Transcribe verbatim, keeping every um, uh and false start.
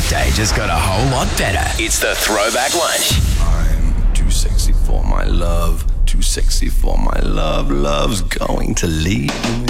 workday just got a whole lot better. It's the Throwback Lunch. I'm too sexy for my love, too sexy for my love. Love's going to leave me.